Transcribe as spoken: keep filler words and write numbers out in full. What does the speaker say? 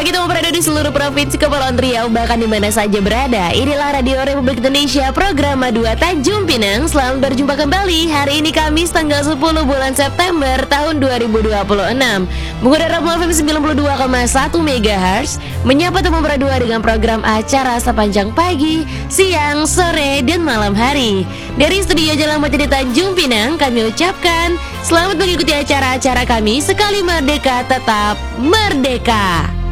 Bagi teman berada di seluruh provinsi Kepulauan Riau, bahkan di mana saja berada, inilah Radio Republik Indonesia, program dua Tanjung Pinang. Selamat berjumpa kembali hari ini Kamis tanggal sepuluh bulan September tahun dua ribu dua puluh enam. Mengudara F M sembilan puluh dua koma satu megahertz, menyapa teman berdua dengan program acara sepanjang pagi, siang, sore, dan malam hari. Dari studio Jalan Mata di Tanjung Pinang, kami ucapkan selamat mengikuti acara-acara kami. Sekali merdeka, tetap merdeka.